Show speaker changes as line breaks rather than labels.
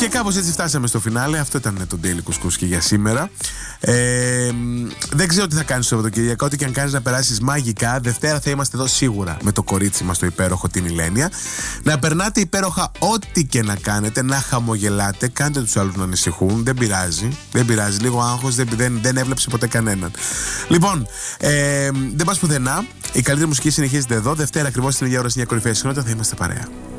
Και κάπως έτσι φτάσαμε στο φινάλε. Αυτό ήταν το Daily Κουσκούσκι για σήμερα. Δεν ξέρω τι θα κάνεις το Σαββατοκύριακο. Ό,τι και αν κάνεις να περάσεις μαγικά. Δευτέρα θα είμαστε εδώ σίγουρα με το κορίτσι μας το υπέροχο, την Ηλένια. Να περνάτε υπέροχα ό,τι και να κάνετε. Να χαμογελάτε. Κάντε τους άλλους να ανησυχούν. Δεν πειράζει. Δεν πειράζει. Λίγο άγχος δεν έβλεψε ποτέ κανέναν. Λοιπόν, δεν πας πουθενά. Η καλύτερη μουσική συνεχίζεται εδώ. Δευτέρα ακριβώς στην ίδια ώρα, στην ίδια κορυφαία συχνότητα θα είμαστε παρέα.